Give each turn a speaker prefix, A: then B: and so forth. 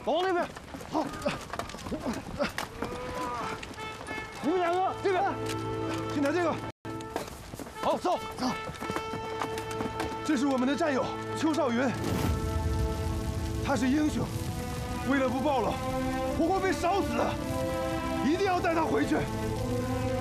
A: 往那边。好。你们两个这边，先拿这个。好，走走。这是我们的战友邱少云，他是英雄，为了不暴露，活活被烧死的，一定要带他回去。